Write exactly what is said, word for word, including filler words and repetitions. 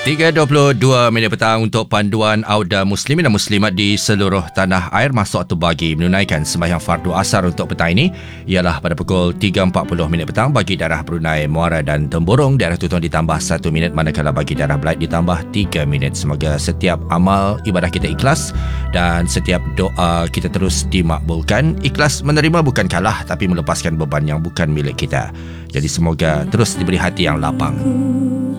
tiga dua puluh dua minit petang untuk panduan Auda Muslimin dan Muslimat di seluruh tanah air. Masuk waktu bagi menunaikan sembahyang fardu asar untuk petang ini ialah pada pukul tiga empat puluh minit petang bagi daerah Brunei, Muara dan Temburong. Daerah Tutun ditambah satu minit, manakala bagi daerah Belait ditambah tiga minit. Semoga setiap amal ibadah kita ikhlas dan setiap doa kita terus dimakbulkan. Ikhlas menerima bukan kalah, tapi melepaskan beban yang bukan milik kita. Jadi semoga terus diberi hati yang lapang.